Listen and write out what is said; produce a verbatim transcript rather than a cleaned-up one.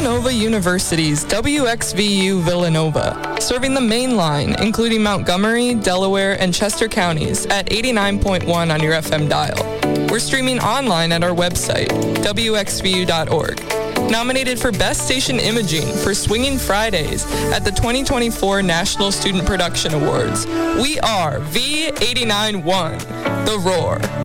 Villanova University's W X V U Villanova, serving the main line, including Montgomery, Delaware, and Chester counties at eighty-nine point one on your F M dial. We're streaming online at our website, W X V U dot org. Nominated for Best Station Imaging for Swinging Fridays at the twenty twenty-four National Student Production Awards. We are V eighty-nine point one, The Roar.